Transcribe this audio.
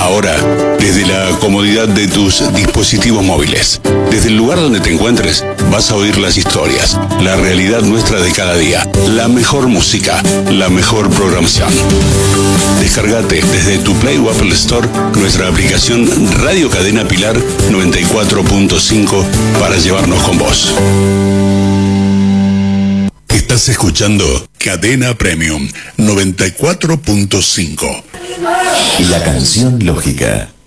Ahora, desde la comodidad de tus dispositivos móviles, desde el lugar donde te encuentres, vas a oír las historias, la realidad nuestra de cada día, la mejor música, la mejor programación. Descargate desde tu Play o Apple Store nuestra aplicación Radio Cadena Pilar 94.5 para llevarnos con vos. Estás escuchando Cadena Premium 94.5. La canción lógica.